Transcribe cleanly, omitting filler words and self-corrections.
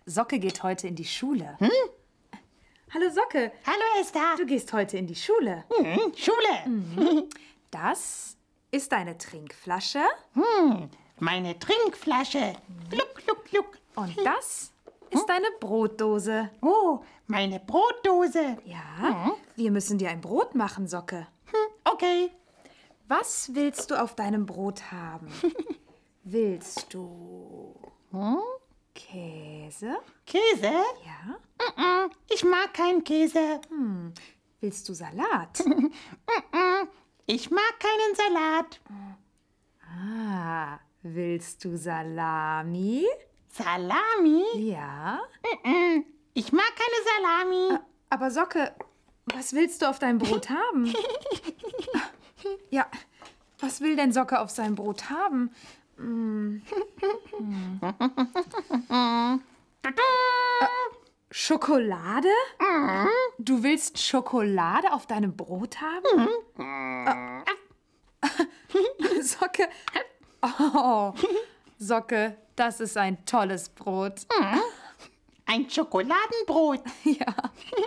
Socke geht heute in die Schule. Hallo Socke. Hallo Esther. Du gehst heute in die Schule. Schule. Das ist deine Trinkflasche. Meine Trinkflasche. Gluck, gluck, gluck. Und das ist deine Brotdose. Oh, meine Brotdose. Ja, wir müssen dir ein Brot machen, Socke. Okay. Was willst du auf deinem Brot haben? Willst du Käse? Käse? Ja. Ich mag keinen Käse. Willst du Salat? Ich mag keinen Salat. Ah, willst du Salami? Salami? Ja. Ich mag keine Salami. Aber Socke, was willst du auf deinem Brot haben? Ja, was will denn Socke auf seinem Brot haben? Schokolade? Du willst Schokolade auf deinem Brot haben? Socke. Oh, Socke, das ist ein tolles Brot. Ein Schokoladenbrot. Ja.